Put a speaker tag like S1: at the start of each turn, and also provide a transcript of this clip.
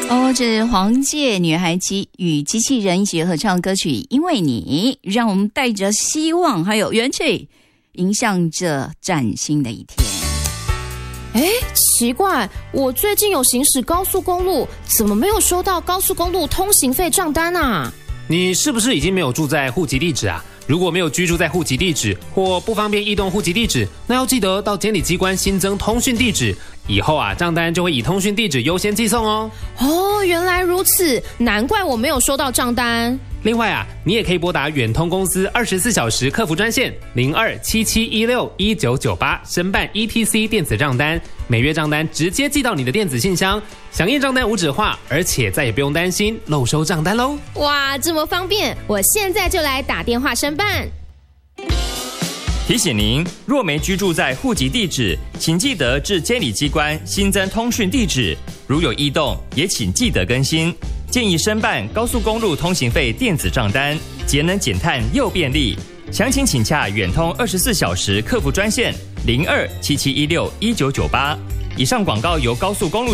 S1: 哦，这是黄玠女孩机与机器人一起合唱歌曲《因为你》，让我们带着希望还有元气，迎向这崭新的一天。
S2: 奇怪，我最近有行驶高速公路，怎么没有收到高速公路通行费账单啊？
S3: 你是不是已经没有住在户籍地址啊？如果没有居住在户籍地址或不方便移动户籍地址，那要记得到监理机关新增通讯地址，以后账单就会以通讯地址优先寄送哦。
S2: 哦，原来如此，难怪我没有收到账单。
S3: 另外你也可以拨打远通公司24小时客服专线0277161998申办 ETC 电子账单，每月账单直接寄到你的电子信箱，响应账单无纸化，而且再也不用担心漏收账单喽。
S2: 哇，这么方便，我现在就来打电话申办。
S4: 提醒您，若没居住在户籍地址，请记得至监理机关新增通讯地址，如有异动，也请记得更新。建议申办高速公路通行费电子账单，节能减碳又便利。详情请洽远通24小时客服专线0277161998。以上广告由高速公路